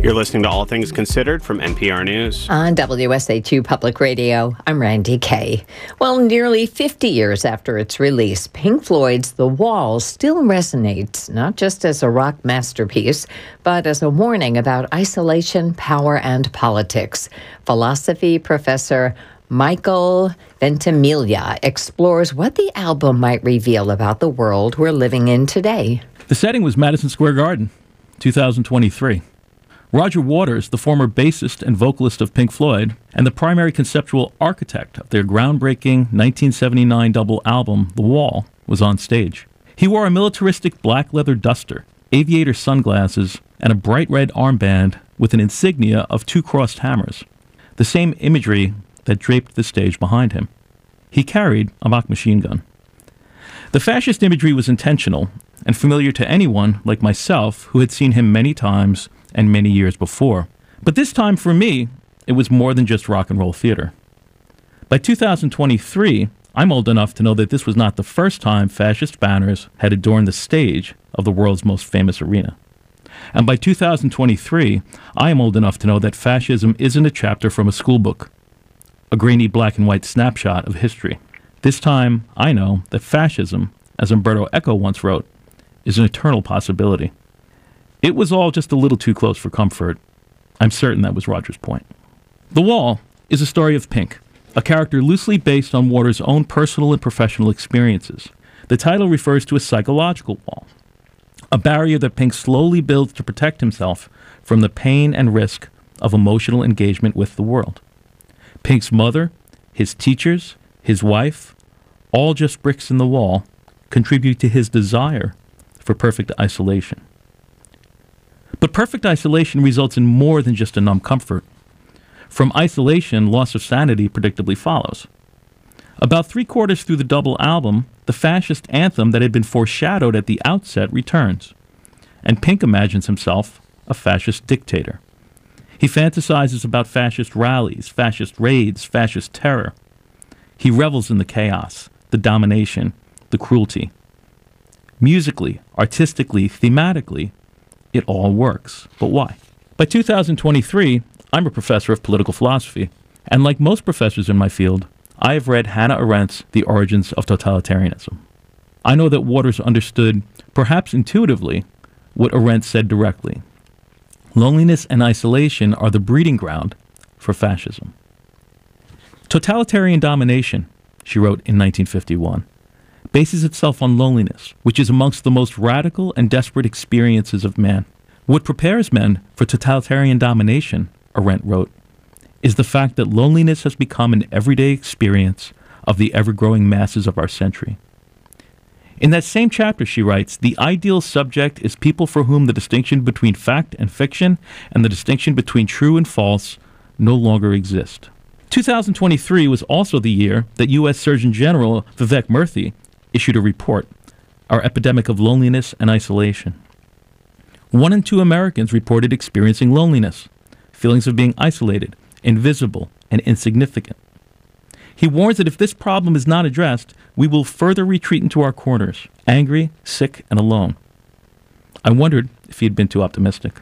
You're listening to All Things Considered from NPR News. On WSHU Public Radio, I'm Randy Kay. Well, nearly 50 years after its release, Pink Floyd's The Wall still resonates, not just as a rock masterpiece, but as a warning about isolation, power, and politics. Philosophy professor Michael Ventimiglia explores what the album might reveal about the world we're living in today. The setting was Madison Square Garden, 2023. Roger Waters, the former bassist and vocalist of Pink Floyd, and the primary conceptual architect of their groundbreaking 1979 double album, The Wall, was on stage. He wore a militaristic black leather duster, aviator sunglasses, and a bright red armband with an insignia of two crossed hammers, the same imagery that draped the stage behind him. He carried a Mach machine gun. The fascist imagery was intentional and familiar to anyone like myself who had seen him many times and many years before. But this time, for me, it was more than just rock and roll theater. By 2023, I'm old enough to know that this was not the first time fascist banners had adorned the stage of the world's most famous arena. And by 2023, I am old enough to know that fascism isn't a chapter from a school book, a grainy black and white snapshot of history. This time, I know that fascism, as Umberto Eco once wrote, is an eternal possibility. It was all just a little too close for comfort. I'm certain that was Roger's point. The Wall is a story of Pink, a character loosely based on Waters' own personal and professional experiences. The title refers to a psychological wall, a barrier that Pink slowly builds to protect himself from the pain and risk of emotional engagement with the world. Pink's mother, his teachers, his wife, all just bricks in the wall, contribute to his desire for perfect isolation. But perfect isolation results in more than just a numb comfort. From isolation, loss of sanity predictably follows. About 3/4 through the double album, the fascist anthem that had been foreshadowed at the outset returns, and Pink imagines himself a fascist dictator. He fantasizes about fascist rallies, fascist raids, fascist terror. He revels in the chaos, the domination, the cruelty. Musically, artistically, thematically, it all works. But why? By 2023, I'm a professor of political philosophy, and like most professors in my field, I have read Hannah Arendt's The Origins of Totalitarianism. I know that Waters understood, perhaps intuitively, what Arendt said directly. Loneliness and isolation are the breeding ground for fascism. Totalitarian domination, she wrote in 1951, bases itself on loneliness, which is amongst the most radical and desperate experiences of man. What prepares men for totalitarian domination, Arendt wrote, is the fact that loneliness has become an everyday experience of the ever-growing masses of our century. In that same chapter, she writes, the ideal subject is people for whom the distinction between fact and fiction and the distinction between true and false no longer exist. 2023 was also the year that U.S. Surgeon General Vivek Murthy issued a report, Our Epidemic of Loneliness and Isolation. 1 in 2 Americans reported experiencing loneliness, feelings of being isolated, invisible, and insignificant. He warns that if this problem is not addressed, we will further retreat into our corners, angry, sick, and alone. I wondered if he had been too optimistic.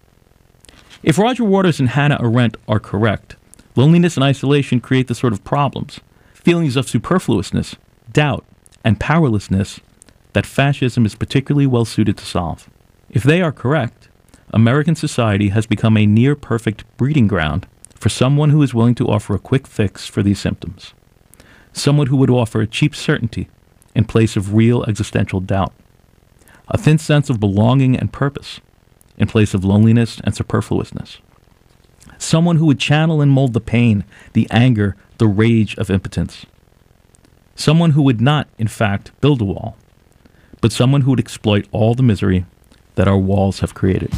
If Roger Waters and Hannah Arendt are correct, loneliness and isolation create the sort of problems, feelings of superfluousness, doubt, and powerlessness that fascism is particularly well suited to solve. If they are correct, American society has become a near-perfect breeding ground for someone who is willing to offer a quick fix for these symptoms, someone who would offer a cheap certainty in place of real existential doubt, a thin sense of belonging and purpose in place of loneliness and superfluousness, someone who would channel and mold the pain, the anger, the rage of impotence, someone who would not, in fact, build a wall, but someone who would exploit all the misery that our walls have created.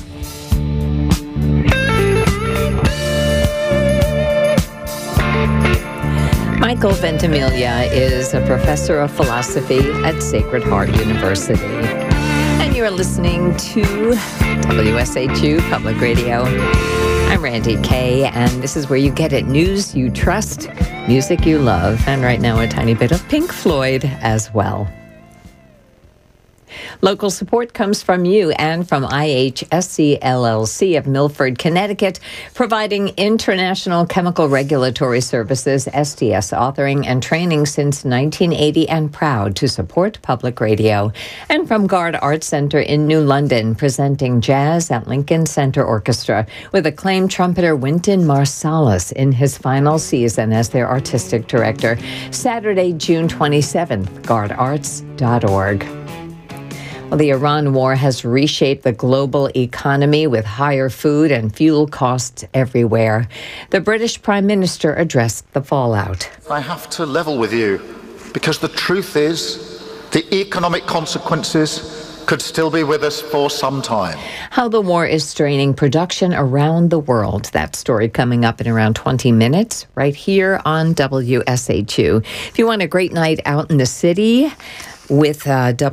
Michael Ventimiglia is a professor of philosophy at Sacred Heart University. And you're listening to WSHU Public Radio. I'm Randy Kay, and this is where you get it. News you trust, music you love, and right now a tiny bit of Pink Floyd as well. Local support comes from you and from IHSC LLC of Milford, Connecticut, providing international chemical regulatory services, STS authoring and training since 1980, and proud to support public radio. And from Gard Arts Center in New London, presenting jazz at Lincoln Center Orchestra with acclaimed trumpeter Wynton Marsalis in his final season as their artistic director. Saturday, June 27th, gardarts.org. Well, the Iran war has reshaped the global economy with higher food and fuel costs everywhere. The British Prime Minister addressed the fallout. I have to level with you because the truth is the economic consequences could still be with us for some time. How the war is straining production around the world. That story coming up in around 20 minutes right here on WSHU. If you want a great night out in the city with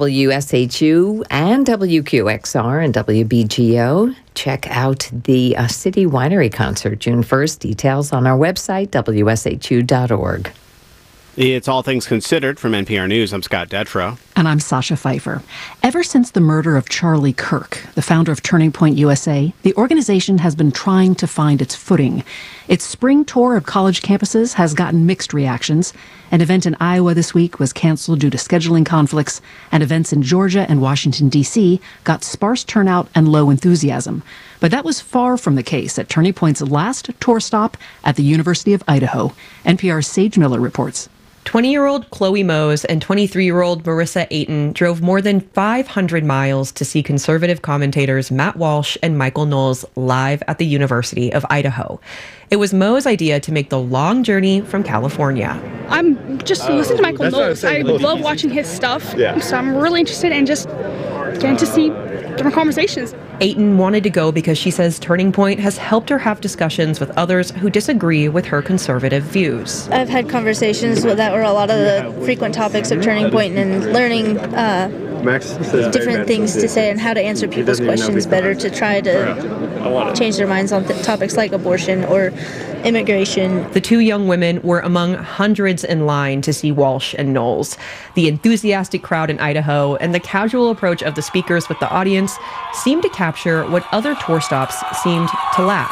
WSHU and WQXR and WBGO, check out the City Winery concert June 1st. Details on our website, WSHU.org. It's All Things Considered from NPR News. I'm Scott Detrow. And I'm Sasha Pfeiffer. Ever since the murder of Charlie Kirk, the founder of Turning Point USA, the organization has been trying to find its footing. Its spring tour of college campuses has gotten mixed reactions. An event in Iowa this week was canceled due to scheduling conflicts, and events in Georgia and Washington, D.C. got sparse turnout and low enthusiasm. But that was far from the case at Turning Point's last tour stop at the University of Idaho. NPR's Sage Miller reports. 20-year-old Chloe Mose and 23-year-old Marissa Ayton drove more than 500 miles to see conservative commentators Matt Walsh and Michael Knowles live at the University of Idaho. It was Mo's idea to make the long journey from California. I'm just listening to Michael Knowles. I love watching his stuff, so I'm really interested in just getting to see different conversations. Ayton wanted to go because she says Turning Point has helped her have discussions with others who disagree with her conservative views. I've had conversations that were a lot of the frequent topics of Turning Point and learning different things to say and how to answer people's questions better to try to change their minds on topics like abortion or immigration. The two young women were among hundreds in line to see Walsh and Knowles. The enthusiastic crowd in Idaho and the casual approach of the speakers with the audience seemed to capture what other tour stops seemed to lack.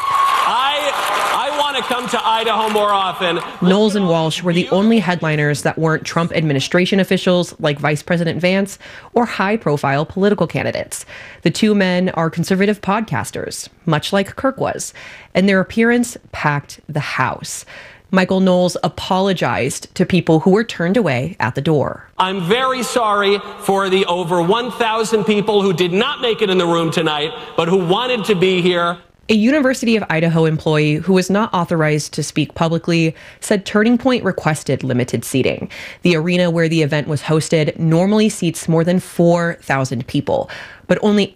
I want to come to Idaho more often. Knowles and Walsh were the only headliners that weren't Trump administration officials like Vice President Vance or high-profile political candidates. The two men are conservative podcasters, much like Kirk was, and their appearance packed the house. Michael Knowles apologized to people who were turned away at the door. I'm very sorry for the over 1,000 people who did not make it in the room tonight, but who wanted to be here. A University of Idaho employee who was not authorized to speak publicly said Turning Point requested limited seating. The arena where the event was hosted normally seats more than 4,000 people, but only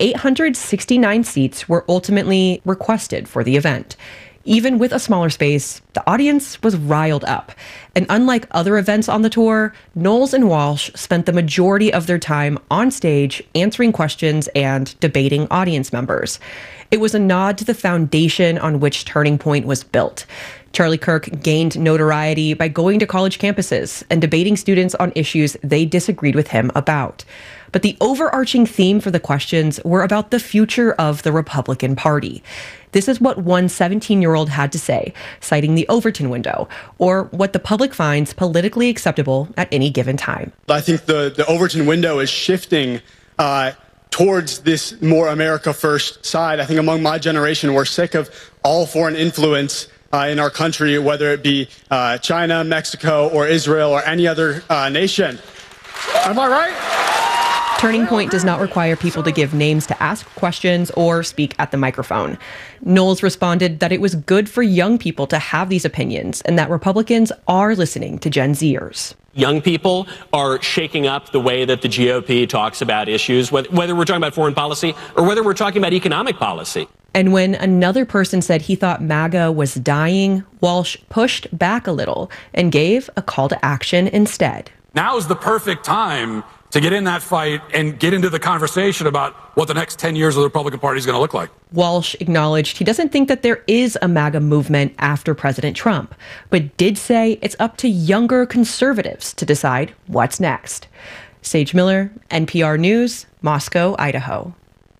869 seats were ultimately requested for the event. Even with a smaller space, the audience was riled up. And unlike other events on the tour, Knowles and Walsh spent the majority of their time on stage answering questions and debating audience members. It was a nod to the foundation on which Turning Point was built. Charlie Kirk gained notoriety by going to college campuses and debating students on issues they disagreed with him about. But the overarching theme for the questions were about the future of the Republican Party. This is what one 17-year-old had to say, citing the Overton window, or what the public finds politically acceptable at any given time. I think the Overton window is shifting towards this more America First side. I think among my generation, we're sick of all foreign influence in our country, whether it be China, Mexico, or Israel, or any other nation. Am I right? Turning Point does not require people to give names to ask questions or speak at the microphone. Knowles responded that it was good for young people to have these opinions and that Republicans are listening to Gen Zers. Young people are shaking up the way that the GOP talks about issues, whether we're talking about foreign policy or whether we're talking about economic policy. And when another person said he thought MAGA was dying, Walsh pushed back a little and gave a call to action instead. Now is the perfect time to get in that fight and get into the conversation about what the next 10 years of the Republican Party is going to look like. Walsh acknowledged he doesn't think that there is a MAGA movement after President Trump, but did say it's up to younger conservatives to decide what's next. Sage Miller, NPR News, Moscow, Idaho.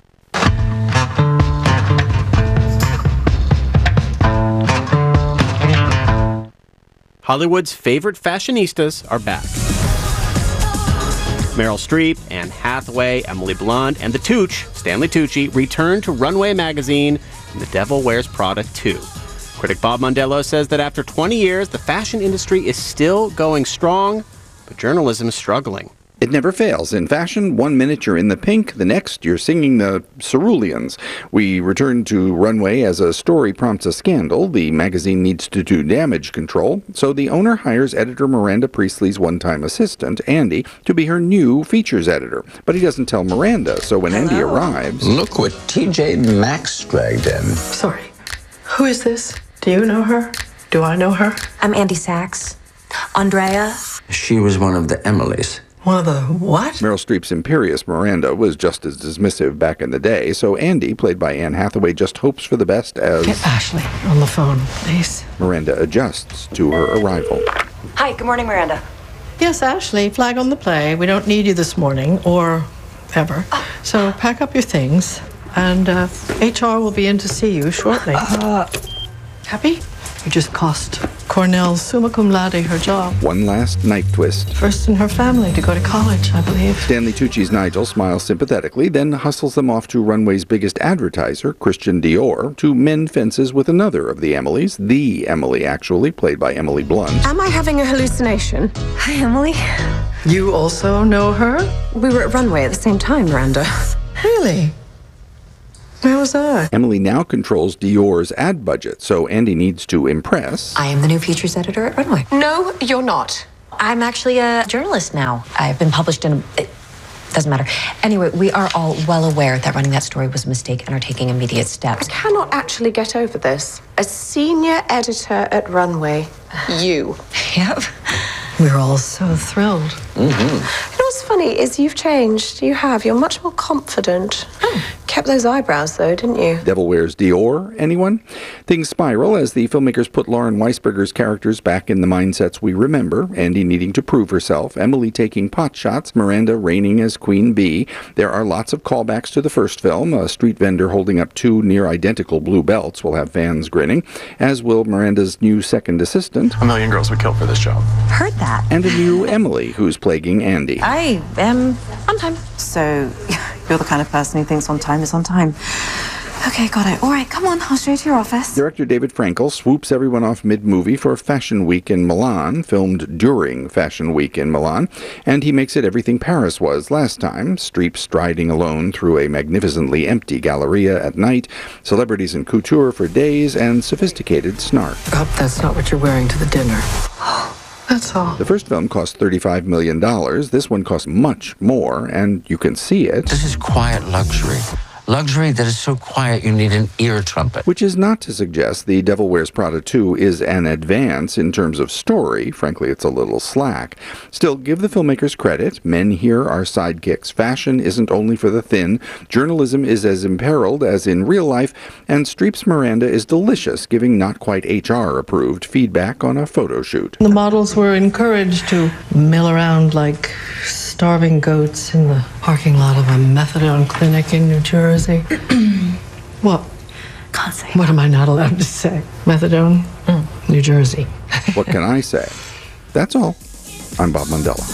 Hollywood's favorite fashionistas are back. Meryl Streep, Anne Hathaway, Emily Blunt, and the Tooch, Stanley Tucci, return to Runway magazine in The Devil Wears Prada 2. Critic Bob Mondello says that after 20 years, the fashion industry is still going strong, but journalism is struggling. It never fails. In fashion, 1 minute you're in the pink, the next you're singing the Ceruleans. We return to Runway as a story prompts a scandal. The magazine needs to do damage control, so the owner hires editor Miranda Priestley's one-time assistant, Andy, to be her new features editor. But he doesn't tell Miranda, so when Andy arrives... Look what TJ Maxx dragged in. Sorry. Who is this? Do you know her? Do I know her? I'm Andy Sachs. Andrea? She was one of the Emilys. One of the what? Meryl Streep's imperious Miranda was just as dismissive back in the day, so Andy, played by Anne Hathaway, just hopes for the best as... Get Ashley on the phone, please. Miranda adjusts to her arrival. Hi, good morning, Miranda. Yes, Ashley, flag on the play. We don't need you this morning, or ever. So pack up your things, and HR will be in to see you shortly. Happy? You just cost Cornell's summa cum laude her job. One last knife twist. First in her family to go to college, I believe. Stanley Tucci's Nigel smiles sympathetically, then hustles them off to Runway's biggest advertiser, Christian Dior, to mend fences with another of the Emilys, the Emily, actually, played by Emily Blunt. Am I having a hallucination? Hi, Emily. You also know her? We were at Runway at the same time, Miranda. Really? Where was I? Emily now controls Dior's ad budget, so Andy needs to impress. I am the new features editor at Runway. No, you're not. I'm actually a journalist now. I've been published in it doesn't matter. Anyway, we are all well aware that running that story was a mistake and are taking immediate steps. I cannot actually get over this. A senior editor at Runway. You. Yep. We're all so thrilled. Mm-hmm. You know what's funny is you've changed. You have. You're much more confident. Oh. Kept those eyebrows, though, didn't you? Devil Wears Dior, anyone? Things spiral as the filmmakers put Lauren Weisberger's characters back in the mindsets we remember. Andy needing to prove herself, Emily taking pot shots, Miranda reigning as Queen Bee. There are lots of callbacks to the first film. A street vendor holding up 2 near-identical blue belts will have fans grinning, as will Miranda's new second assistant. 1 million girls would kill for this job. Heard that. And a new Emily, who's plaguing Andy. I am on time. So, you're the kind of person who thinks on time is on time. Okay, got it. All right, come on, I'll show you to your office. Director David Frankel swoops everyone off mid-movie for Fashion Week in Milan, filmed during Fashion Week in Milan, and he makes it everything Paris was last time. Streep striding alone through a magnificently empty Galleria at night, celebrities in couture for days, and sophisticated snark. I hope that's not what you're wearing to the dinner. That's all. The first film cost $35 million. This one costs much more, and you can see it. This is quiet luxury. Luxury that is so quiet you need an ear trumpet. Which is not to suggest The Devil Wears Prada 2 is an advance in terms of story. Frankly, it's a little slack. Still, give the filmmakers credit. Men here are sidekicks. Fashion isn't only for the thin. Journalism is as imperiled as in real life. And Streep's Miranda is delicious, giving not quite HR-approved feedback on a photo shoot. The models were encouraged to mill around like starving goats in the parking lot of a methadone clinic in New Jersey. What? Can't say. What am I not allowed to say? Methadone? New Jersey. What can I say? That's all. I'm Bob Mondello.